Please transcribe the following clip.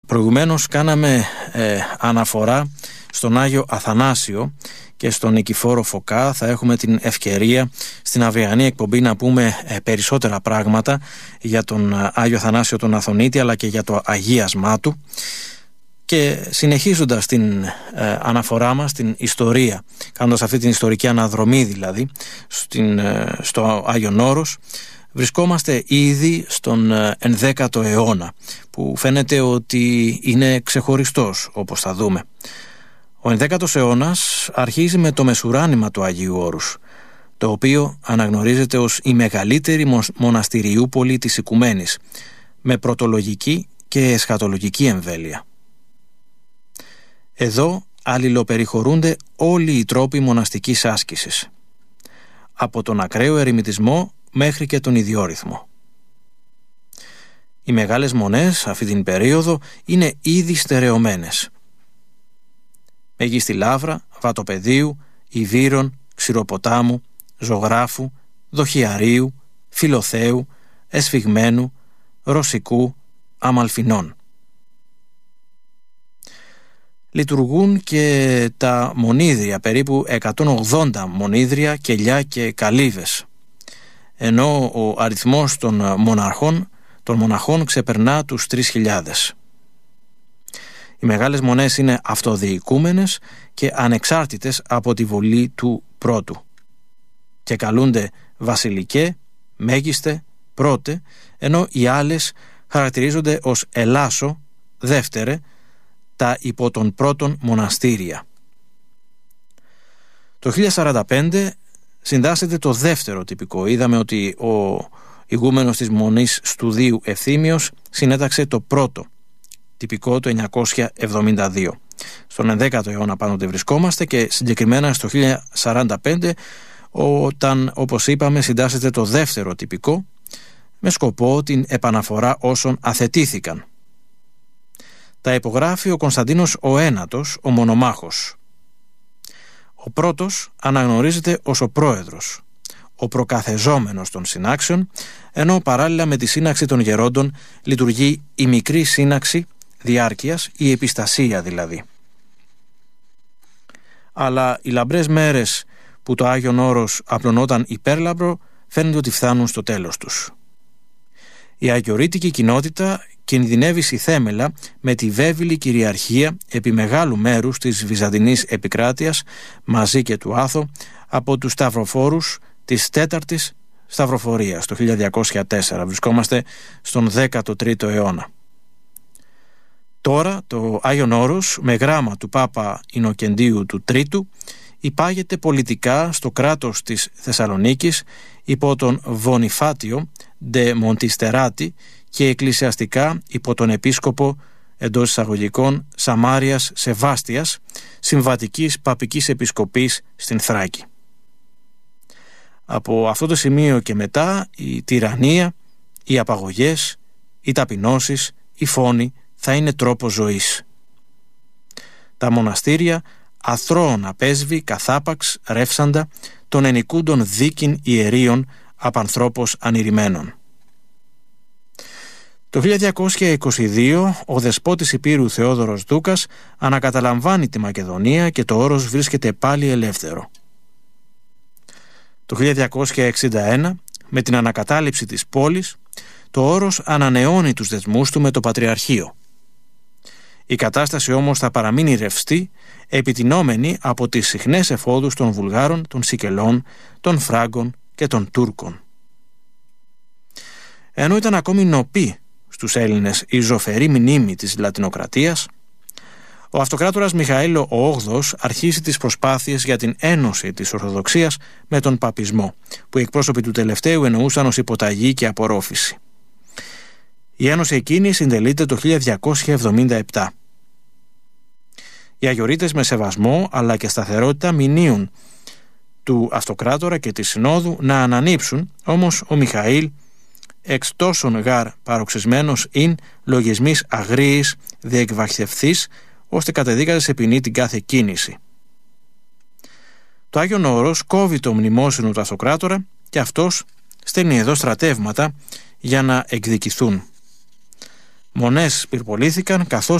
Προηγουμένως κάναμε αναφορά στον Άγιο Αθανάσιο και στον Νικηφόρο Φωκά. Θα έχουμε την ευκαιρία στην αυριανή εκπομπή να πούμε περισσότερα πράγματα για τον Άγιο Αθανάσιο τον Αθωνίτη, αλλά και για το αγίασμά του. Και συνεχίζοντας την αναφορά μας στην ιστορία, κάνοντας αυτή την ιστορική αναδρομή δηλαδή στο Άγιον Όρος, βρισκόμαστε ήδη στον 11ο αιώνα, που φαίνεται ότι είναι ξεχωριστός, όπως θα δούμε. Ο 11ος αιώνας αρχίζει με το μεσουράνημα του Αγίου Όρους, το οποίο αναγνωρίζεται ως η μεγαλύτερη μοναστηριούπολη της Οικουμένης, με πρωτολογική και εσχατολογική εμβέλεια. Εδώ αλληλοπεριχωρούνται όλοι οι τρόποι μοναστικής άσκησης, από τον ακραίο ερημιτισμό μέχρι και τον ιδιόρυθμο. Οι μεγάλες μονές αυτή την περίοδο είναι ήδη στερεωμένες. Μεγίστη Λαύρα, Βατοπεδίου, Ιβύρων, Ξηροποτάμου, Ζωγράφου, Δοχιαρίου, Φιλοθέου, Εσφιγμένου, Ρωσικού, Αμαλφινών. Λειτουργούν και τα μονίδρια, περίπου 180 μονίδρια, κελιά και καλύβες, ενώ ο αριθμός των μοναχών ξεπερνά τους 3.000. Οι μεγάλες μονές είναι αυτοδιοικούμενες και ανεξάρτητες από τη βολή του πρώτου και καλούνται βασιλικέ, μέγιστε, πρώτε, ενώ οι άλλες χαρακτηρίζονται ως ελάσσο, δεύτερε, τα υπό των πρώτων μοναστήρια. Το 1045 συντάσσεται το δεύτερο τυπικό. Είδαμε ότι ο ηγούμενος της Μονής Στουδίου Ευθύμιος συνέταξε το πρώτο τυπικό το 972. Στον 11ο αιώνα πάντοτε βρισκόμαστε και συγκεκριμένα στο 1045 όταν, όπως είπαμε, συντάσσεται το δεύτερο τυπικό με σκοπό την επαναφορά όσων αθετήθηκαν. Τα υπογράφει ο Κωνσταντίνος ο Ένατος, ο μονομάχος. Ο πρώτος αναγνωρίζεται ως ο πρόεδρος, ο προκαθεζόμενος των συνάξεων, ενώ παράλληλα με τη σύναξη των γερόντων λειτουργεί η μικρή σύναξη διάρκειας, η επιστασία δηλαδή. Αλλά οι λαμπρές μέρες που το Άγιον Όρος απλωνόταν υπέρλαμπρο φαίνεται ότι φτάνουν στο τέλος τους. Η αγιορείτικη κοινότητα κινδυνεύει στη θέμελα με τη βέβηλη κυριαρχία επί μεγάλου μέρους της Βυζαντινής επικράτειας, μαζί και του Άθο, από τους σταυροφόρους της 4ης Σταυροφορίας το 1204. Βρισκόμαστε στον 13ο αιώνα. Τώρα το Άγιον Όρος, με γράμμα του Πάπα Ινοκεντίου του Τρίτου, υπάγεται πολιτικά στο κράτος της Θεσσαλονίκης υπό τον Βονιφάτιο ντε Μοντιστεράτη και εκκλησιαστικά υπό τον επίσκοπο εντός εισαγωγικών Σαμάριας Σεβάστιας, συμβατικής παπικής επισκοπής στην Θράκη. Από αυτό το σημείο και μετά η τυραννία, οι απαγωγές, οι ταπεινώσεις, οι φόνοι θα είναι τρόπος ζωής. Τα μοναστήρια αθρώων απέσβη καθάπαξ ρεύσαντα των ενικούντων δίκην ιερίων απανθρώπως ανηρημένων. Το 1222 ο δεσπότης Υπήρου Θεόδωρος Δούκας ανακαταλαμβάνει τη Μακεδονία και το Όρος βρίσκεται πάλι ελεύθερο. Το 1261 με την ανακατάληψη της πόλης το Όρος ανανεώνει τους δεσμούς του με το Πατριαρχείο. Η κατάσταση όμως θα παραμείνει ρευστή, επιτεινόμενη από τις συχνές εφόδους των Βουλγάρων, των Σικελών, των Φράγκων και των Τούρκων. Ενώ ήταν ακόμη νοπή στους Έλληνες η ζωφερή μνήμη της Λατινοκρατίας, ο αυτοκράτορας Μιχαήλ ο VIII αρχίζει τις προσπάθειες για την ένωση της Ορθοδοξίας με τον Παπισμό, που οι εκπρόσωποι του τελευταίου εννοούσαν ως υποταγή και απορρόφηση. Η ένωση εκείνη συντελείται το 1277. Οι αγιορείτες με σεβασμό αλλά και σταθερότητα μηνύουν του αυτοκράτορα και της Συνόδου να ανανύψουν, όμως ο Μιχαήλ εξ τόσων γάρ παροξισμένος ειν λογισμής αγρίης διεκβαχθευθής, ώστε κατεδίκαζε σε ποινή την κάθε κίνηση. Το Άγιον Όρος κόβει το μνημόσυνο του αυτοκράτορα και αυτός στέλνει εδώ στρατεύματα για να εκδικηθούν. Μονές πυρπολήθηκαν καθώς